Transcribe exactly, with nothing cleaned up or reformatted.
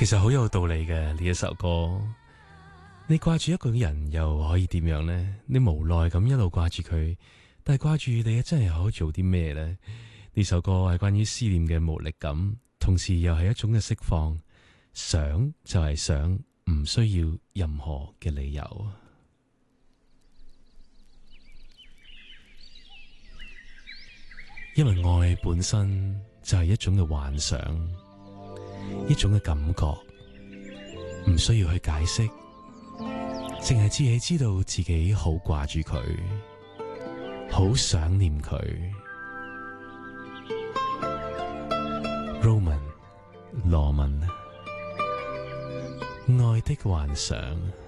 其實好有道理嘅呢一首歌。你掛住一個人又可以點樣呢？你無奈咁一路掛住佢，但係掛住你真係可以做啲咩呢？呢首歌係關於思念嘅無力感，同時又係一種嘅釋放。想就係想，唔需要任何嘅理由。因為愛本身就係一種嘅幻想，一種嘅感覺，唔需要去解釋，淨係自己知道自己好掛住佢，好想念佢。Roman 羅文，愛的幻想。